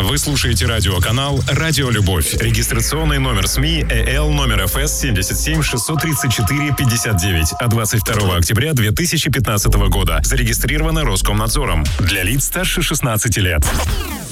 Вы слушаете радиоканал «Радио Любовь». Регистрационный номер СМИ ЭЛ номер ФС 77 634 59 от 22 октября 2015 года. Зарегистрировано Роскомнадзором. Для лиц старше 16 лет.